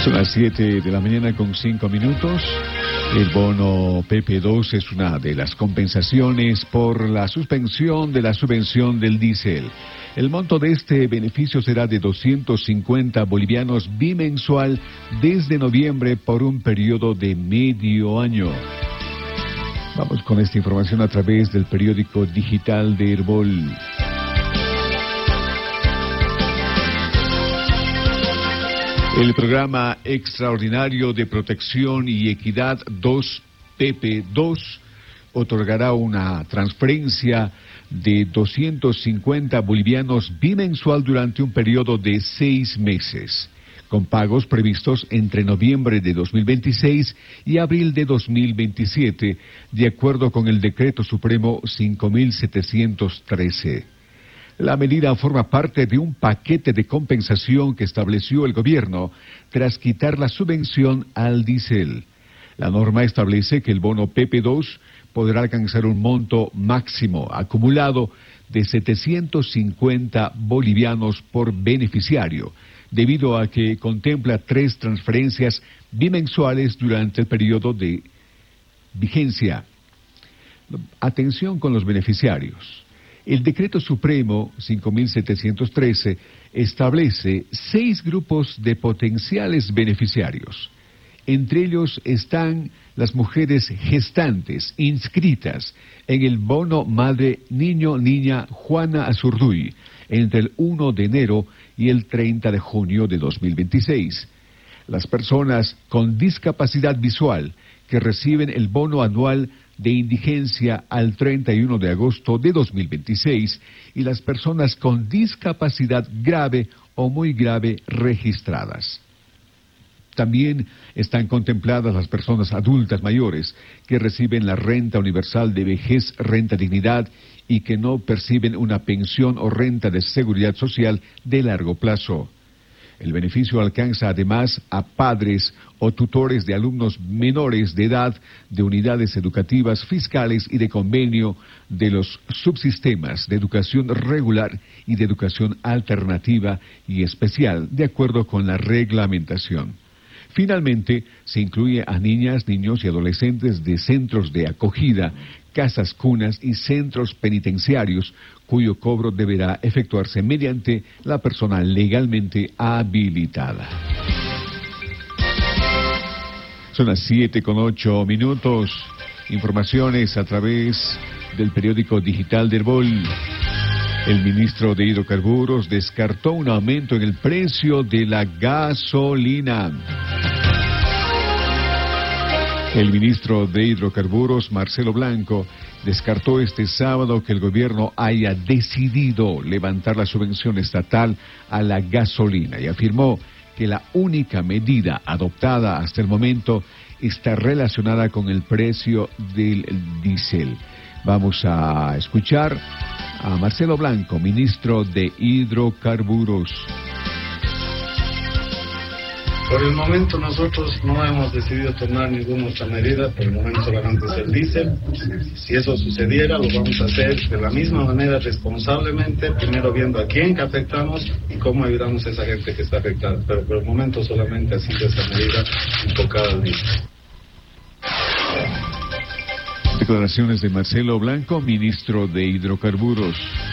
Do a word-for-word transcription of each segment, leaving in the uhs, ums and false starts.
Son las siete de la mañana con cinco minutos. El bono P P dos es una de las compensaciones por la suspensión de la subvención del diésel. El monto de este beneficio será de doscientos cincuenta bolivianos bimensual desde noviembre por un periodo de medio año. Vamos con esta información a través del periódico digital de Herbol. El programa extraordinario de protección y equidad dos P P dos otorgará una transferencia de doscientos cincuenta bolivianos bimensual durante un periodo de seis meses, con pagos previstos entre noviembre de dos mil veintiséis y abril de dos mil veintisiete, de acuerdo con el Decreto Supremo cinco mil setecientos trece. La medida forma parte de un paquete de compensación que estableció el gobierno tras quitar la subvención al diésel. La norma establece que el bono P P dos podrá alcanzar un monto máximo acumulado de setecientos cincuenta bolivianos por beneficiario, debido a que contempla tres transferencias bimensuales durante el periodo de vigencia. Atención con los beneficiarios. El Decreto Supremo cinco mil setecientos trece establece seis grupos de potenciales beneficiarios. Entre ellos están las mujeres gestantes inscritas en el bono Madre Niño Niña Juana Azurduy entre el primero de enero y el treinta de junio de dos mil veintiséis. Las personas con discapacidad visual que reciben el bono anual de indigencia al treinta y uno de agosto de dos mil veintiséis y las personas con discapacidad grave o muy grave registradas. También están contempladas las personas adultas mayores que reciben la renta universal de vejez, renta dignidad y que no perciben una pensión o renta de seguridad social de largo plazo. El beneficio alcanza además a padres o tutores de alumnos menores de edad de unidades educativas fiscales y de convenio de los subsistemas de educación regular y de educación alternativa y especial, de acuerdo con la reglamentación. Finalmente, se incluye a niñas, niños y adolescentes de centros de acogida, casas cunas y centros penitenciarios, cuyo cobro deberá efectuarse mediante la persona legalmente habilitada. Son las siete con ocho minutos. Informaciones a través del periódico digital de Herbol. El ministro de Hidrocarburos descartó un aumento en el precio de la gasolina. El ministro de Hidrocarburos, Marcelo Blanco, descartó este sábado que el gobierno haya decidido levantar la subvención estatal a la gasolina y afirmó que la única medida adoptada hasta el momento está relacionada con el precio del diésel. Vamos a escuchar a Marcelo Blanco, ministro de Hidrocarburos. Por el momento nosotros no hemos decidido tomar ninguna otra medida, por el momento solamente es el diésel. Si eso sucediera, lo vamos a hacer de la misma manera, responsablemente, primero viendo a quién que afectamos y cómo ayudamos a esa gente que está afectada. Pero por el momento solamente ha sido esa medida enfocada al diésel. Declaraciones de Marcelo Blanco, ministro de Hidrocarburos.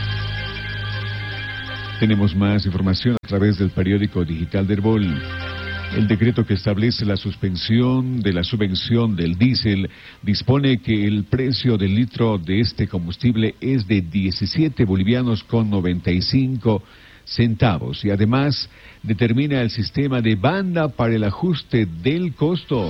Tenemos más información a través del periódico digital de Herbol. El decreto que establece la suspensión de la subvención del diésel dispone que el precio del litro de este combustible es de diecisiete bolivianos con noventa y cinco centavos y además determina el sistema de banda para el ajuste del costo.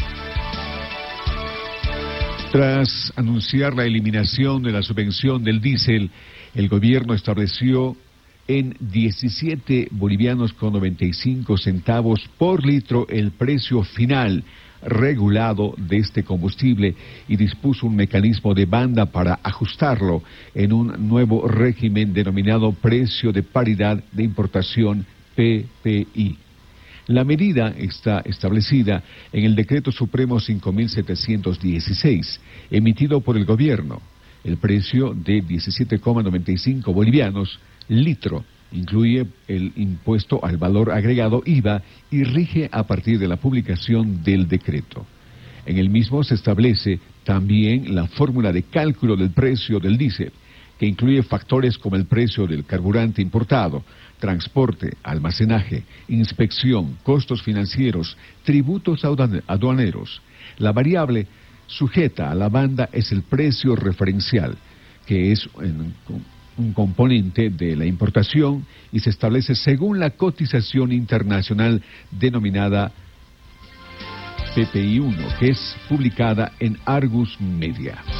Tras anunciar la eliminación de la subvención del diésel, el gobierno estableció en diecisiete bolivianos con noventa y cinco centavos por litro el precio final regulado de este combustible y dispuso un mecanismo de banda para ajustarlo en un nuevo régimen denominado precio de paridad de importación P P I. La medida está establecida en el Decreto Supremo cinco mil setecientos dieciséis, emitido por el gobierno. El precio de diecisiete coma noventa y cinco bolivianos litro Incluye el impuesto al valor agregado I V A y rige a partir de la publicación del decreto. En el mismo se establece también la fórmula de cálculo del precio del diésel, que incluye factores como el precio del carburante importado, transporte, almacenaje, inspección, costos financieros, tributos aduaneros. La variable sujeta a la banda es el precio referencial, que es un componente de la importación y se establece según la cotización internacional denominada P P I uno, que es publicada en Argus Media.